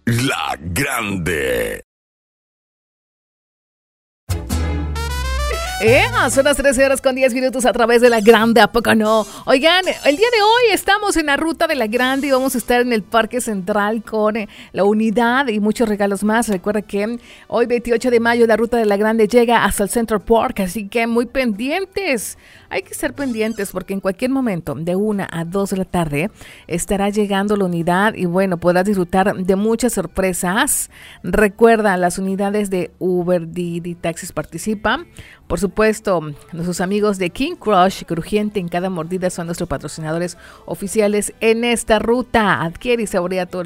La Grande. Son las 13:10 a través de La Grande, ¿a poco no? Oigan, el día de hoy estamos en la ruta de La Grande y vamos a estar en el Parque Central con la unidad y muchos regalos más. Recuerda que hoy 28 de mayo la ruta de La Grande llega hasta el Central Park, así que muy pendientes. Hay que estar pendientes porque en cualquier momento, de 1 a 2 de la tarde, estará llegando la unidad y bueno, podrás disfrutar de muchas sorpresas. Recuerda, las unidades de Uber, Didi, Taxis participan. Por supuesto, nuestros amigos de King Crush, Crujiente en cada mordida, son nuestros patrocinadores oficiales en esta ruta. Adquiere y saborea todo